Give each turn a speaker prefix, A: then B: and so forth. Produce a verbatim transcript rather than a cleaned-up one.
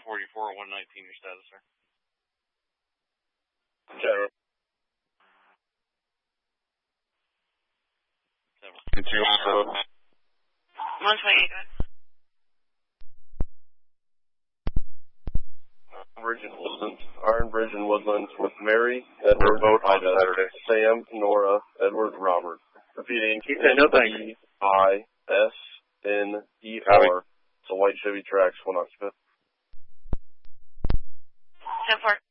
A: forty-four, one nineteen, your status, sir.
B: General.
C: Two also.
D: one twenty-eight, go ahead.
B: Bridge and Woodlands, Iron Bridge and Woodlands with Mary, Edward,
C: both on
B: Ida,
C: Saturday.
B: Sam, Nora, Edward, Robert. Repeating,
C: Yeah, no thanks.
B: E I S N E R. It's a white Chevy Trax, one occupant.
D: ten four.